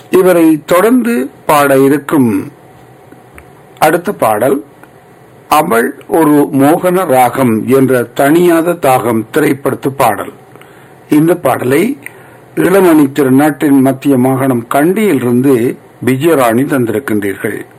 இவரை தொடர்ந்து பாட இருக்கும் அடுத்த பாடல் அவள் ஒரு மோகன ராகம் என்ற தனியாத தாகம் திரைப்படத்து பாடல். இந்த பாடலை இளமணி திருநாட்டின் மத்திய மாகாணம் கண்டியிலிருந்து விஜயராணி தந்திருக்கின்றீர்கள்.